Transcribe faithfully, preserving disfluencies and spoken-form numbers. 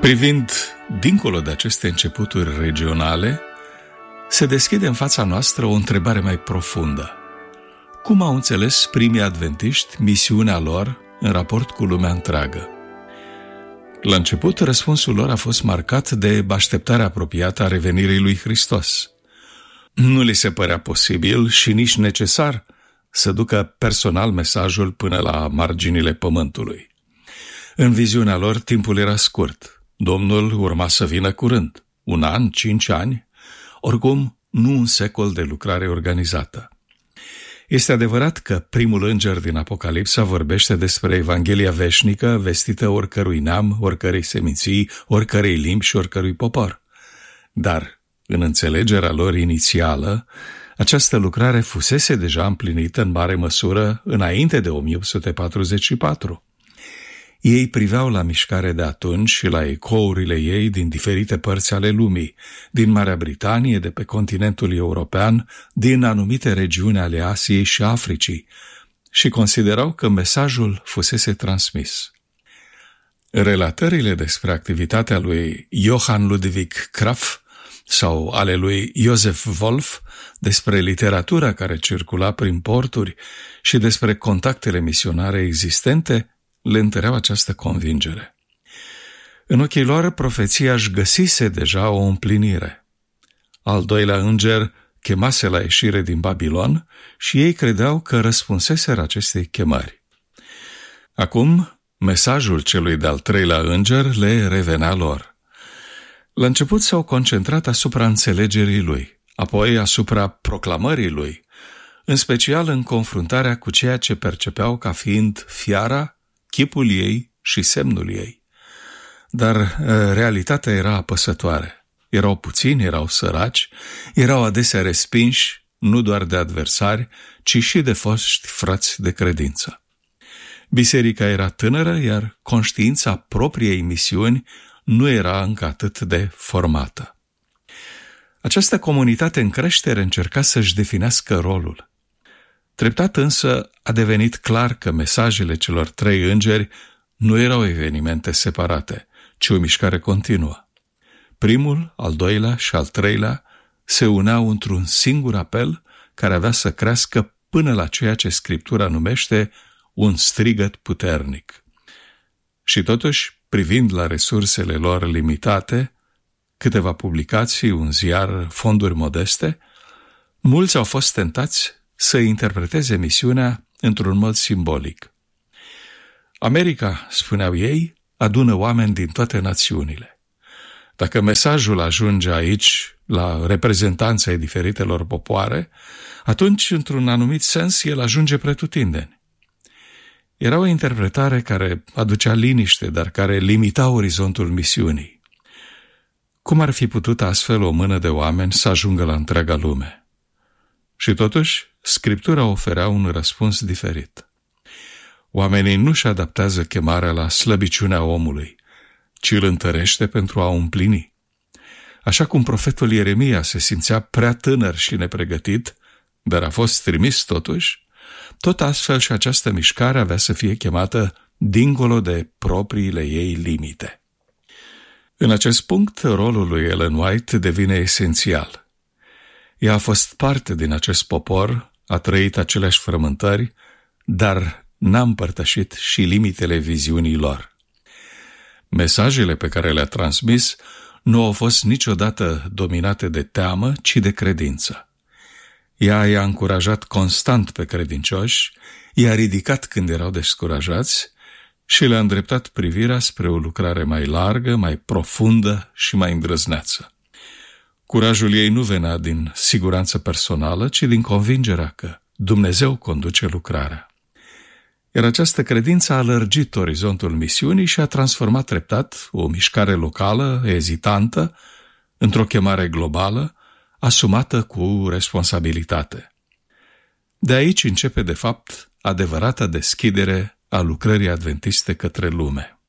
Privind dincolo de aceste începuturi regionale, se deschide în fața noastră o întrebare mai profundă. Cum au înțeles primii adventiști misiunea lor în raport cu lumea întreagă? La început, răspunsul lor a fost marcat de așteptarea apropiată a revenirii lui Hristos. Nu li se părea posibil și nici necesar să ducă personal mesajul până la marginile pământului. În viziunea lor, timpul era scurt. Domnul urma să vină curând, un an, cinci ani, oricum nu un secol de lucrare organizată. Este adevărat că primul înger din Apocalipsa vorbește despre Evanghelia veșnică vestită oricărui neam, oricărei seminții, oricărei limbi și oricărui popor. Dar, în înțelegerea lor inițială, această lucrare fusese deja împlinită în mare măsură înainte de o mie opt sute patruzeci și patru. Ei priveau la mișcare de atunci și la ecourile ei din diferite părți ale lumii, din Marea Britanie, de pe continentul european, din anumite regiuni ale Asiei și Africii, și considerau că mesajul fusese transmis. Relatările despre activitatea lui Johann Ludwig Krapf sau ale lui Joseph Wolf, despre literatura care circula prin porturi și despre contactele misionare existente, le întăreau această convingere. În ochii lor, profeția își găsise deja o împlinire. Al doilea înger chemase la ieșire din Babilon și ei credeau că răspunseseră acestei chemări. Acum, mesajul celui de-al treilea înger le revenea lor. La început s-au concentrat asupra înțelegerii lui, apoi asupra proclamării lui, în special în confruntarea cu ceea ce percepeau ca fiind fiara, chipul ei și semnul ei. Dar realitatea era apăsătoare. Erau puțini, erau săraci, erau adesea respinși, nu doar de adversari, ci și de foști frați de credință. Biserica era tânără, iar conștiința propriei misiuni nu era încă atât de formată. Această comunitate în creștere încerca să-și definească rolul. Treptat însă a devenit clar că mesajele celor trei îngeri nu erau evenimente separate, ci o mișcare continuă. Primul, al doilea și al treilea se uneau într-un singur apel care avea să crească până la ceea ce Scriptura numește un strigăt puternic. Și totuși, privind la resursele lor limitate, câteva publicații, un ziar, fonduri modeste, mulți au fost tentați să interpreteze misiunea într-un mod simbolic. America, spuneau ei, adună oameni din toate națiunile. Dacă mesajul ajunge aici, la reprezentanța ai diferitelor popoare, atunci, într-un anumit sens, el ajunge pretutindeni. Era o interpretare care aducea liniște, dar care limita orizontul misiunii. Cum ar fi putut astfel o mână de oameni să ajungă la întreaga lume? Și totuși, Scriptura oferea un răspuns diferit. Oamenii nu-și adaptează chemarea la slăbiciunea omului, ci îl întărește pentru a o împlini. Așa cum profetul Ieremia se simțea prea tânăr și nepregătit, dar a fost trimis totuși, tot astfel și această mișcare avea să fie chemată dincolo de propriile ei limite. În acest punct, rolul lui Ellen White devine esențial. Ea a fost parte din acest popor, a trăit aceleași frământări, dar n-a împărtășit și limitele viziunii lor. Mesajele pe care le-a transmis nu au fost niciodată dominate de teamă, ci de credință. Ea i-a încurajat constant pe credincioși, i-a ridicat când erau descurajați și le-a îndreptat privirea spre o lucrare mai largă, mai profundă și mai îndrăzneață. Curajul ei nu venea din siguranță personală, ci din convingerea că Dumnezeu conduce lucrarea. Iar această credință a lărgit orizontul misiunii și a transformat treptat o mișcare locală, ezitantă, într-o chemare globală, asumată cu responsabilitate. De aici începe, de fapt, adevărata deschidere a lucrării adventiste către lume.